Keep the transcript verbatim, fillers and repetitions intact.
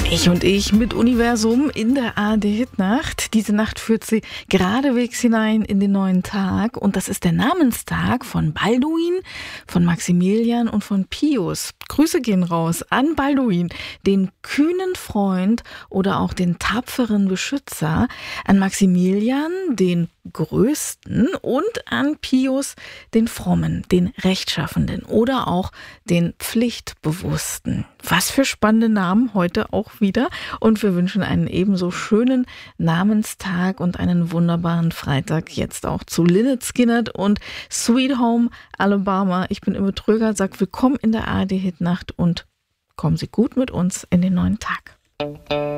Ich und ich mit Universum in der A R D-Hitnacht. Diese Nacht führt sie geradewegs hinein in den neuen Tag. Und das ist der Namenstag von Balduin, von Maximilian und von Pius. Grüße gehen raus an Balduin, den kühnen Freund oder auch den tapferen Beschützer, an Maximilian, den Größten, und an Pius, den Frommen, den Rechtschaffenden oder auch den Pflichtbewussten. Was für spannende Namen heute auch wieder. Und wir wünschen einen ebenso schönen Namenstag und einen wunderbaren Freitag jetzt auch zu Lynyrd Skynyrd und Sweet Home Alabama. Ich bin Imme Tröger, sag willkommen in der A R D-Hitnacht und kommen Sie gut mit uns in den neuen Tag.